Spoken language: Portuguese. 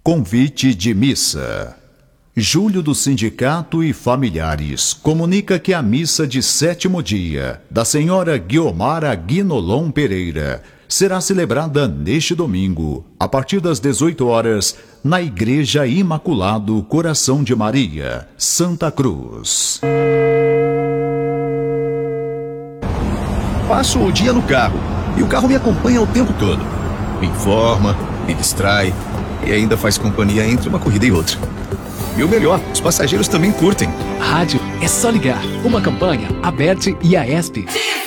Convite de missa. Júlio do Sindicato e Familiares comunica que a missa de 7º dia da senhora Guiomara Guinolon Pereira será celebrada neste domingo, a partir das 18 horas, na Igreja Imaculado Coração de Maria, Santa Cruz. Passo o dia no carro e o carro me acompanha o tempo todo. Me informa, me distrai e ainda faz companhia entre uma corrida e outra. E o melhor, os passageiros também curtem. Rádio é só ligar. Uma campanha, Aberte e Aesp.